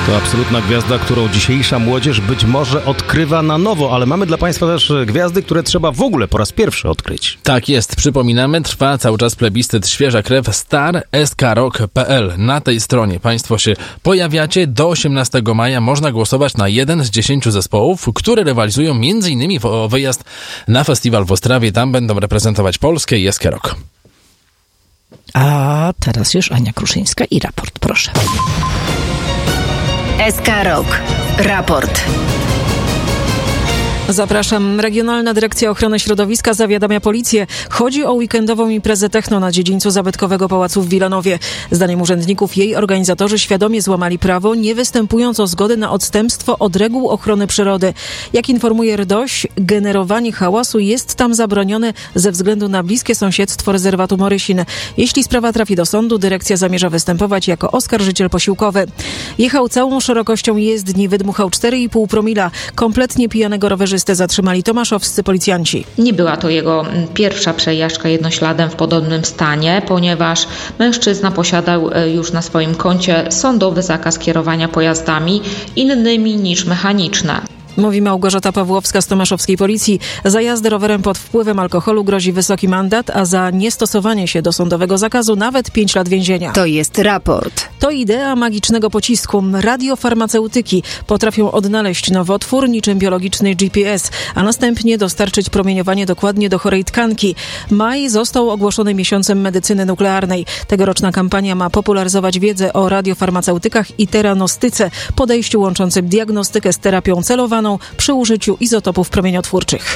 To absolutna gwiazda, którą dzisiejsza młodzież być może odkrywa na nowo, ale mamy dla Państwa też gwiazdy, które trzeba w ogóle po raz pierwszy odkryć. Tak jest, przypominamy, trwa cały czas plebiscyt Świeża Krew star.skrok.pl. Na tej stronie Państwo się pojawiacie. Do 18 maja można głosować na jeden z 10 zespołów, które rywalizują m.in. o wyjazd na festiwal w Ostrawie. Tam będą reprezentować Polskę i SK Rock. A teraz już Ania Kruszyńska i raport, proszę. SK Rock. Raport. Zapraszam. Regionalna Dyrekcja Ochrony Środowiska zawiadamia policję. Chodzi o weekendową imprezę techno na dziedzińcu zabytkowego Pałacu w Wilanowie. Zdaniem urzędników jej organizatorzy świadomie złamali prawo, nie występując o zgodę na odstępstwo od reguł ochrony przyrody. Jak informuje RDOŚ, generowanie hałasu jest tam zabronione ze względu na bliskie sąsiedztwo rezerwatu Morysin. Jeśli sprawa trafi do sądu, dyrekcja zamierza występować jako oskarżyciel posiłkowy. Jechał całą szerokością jezdni, wydmuchał 4,5 promila. Kompletnie pijanego rowerzystę zatrzymali tomaszowscy policjanci. Nie była to jego pierwsza przejażdżka jednośladem w podobnym stanie, ponieważ mężczyzna posiadał już na swoim koncie sądowy zakaz kierowania pojazdami innymi niż mechaniczne. Mówi Małgorzata Pawłowska z tomaszowskiej policji. Za jazdę rowerem pod wpływem alkoholu grozi wysoki mandat, a za niestosowanie się do sądowego zakazu nawet 5 lat więzienia. To jest raport. To idea magicznego pocisku. Radiofarmaceutyki potrafią odnaleźć nowotwór niczym biologiczny GPS, a następnie dostarczyć promieniowanie dokładnie do chorej tkanki. Maj został ogłoszony miesiącem medycyny nuklearnej. Tegoroczna kampania ma popularyzować wiedzę o radiofarmaceutykach i teranostyce, podejściu łączącym diagnostykę z terapią celowaną przy użyciu izotopów promieniotwórczych.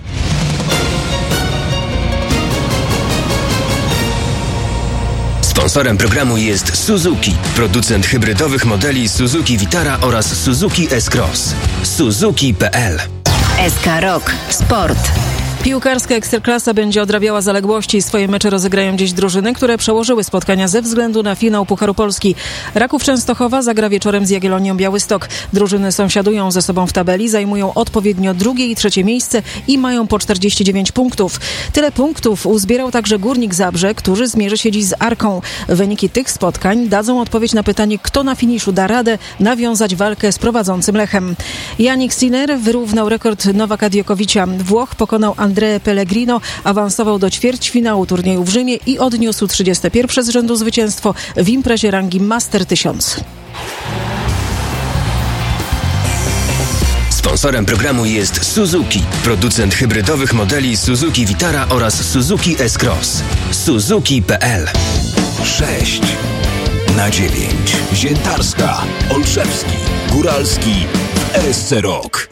Sponsorem programu jest Suzuki, producent hybrydowych modeli Suzuki Vitara oraz Suzuki S-Cross. Suzuki.pl. SK Rock. Sport. Piłkarska Ekstraklasa będzie odrabiała zaległości. Swoje mecze rozegrają dziś drużyny, które przełożyły spotkania ze względu na finał Pucharu Polski. Raków Częstochowa zagra wieczorem z Jagiellonią Białystok. Drużyny sąsiadują ze sobą w tabeli, zajmują odpowiednio 2. i 3. miejsce i mają po 49 punktów. Tyle punktów uzbierał także Górnik Zabrze, który zmierzy się dziś z Arką. Wyniki tych spotkań dadzą odpowiedź na pytanie, kto na finiszu da radę nawiązać walkę z prowadzącym Lechem. Yannick Sinner wyrównał rekord Nowaka Djokovicza. Włoch pokonał Andrea Pellegrino, awansował do ćwierćfinału turnieju w Rzymie i odniósł 31 z rzędu zwycięstwo w imprezie rangi Master 1000. Sponsorem programu jest Suzuki, producent hybrydowych modeli Suzuki Vitara oraz Suzuki S-Cross. Suzuki.pl. 6 na 9. Ziętarska, Olszewski, Góralski w RSC Rock.